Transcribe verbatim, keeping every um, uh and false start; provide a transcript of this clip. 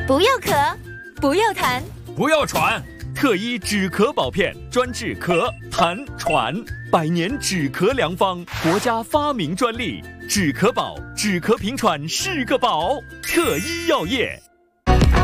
不要咳，不要痰， 不要喘。特医止咳宝片专治咳、痰、喘，百年止咳良方，国家发明专利。止咳宝，止咳平喘是个宝。特医药业。